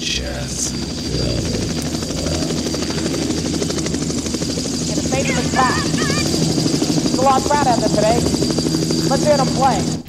In the stadium is packed. There's a lot of crowd out there today. Let's hear them play.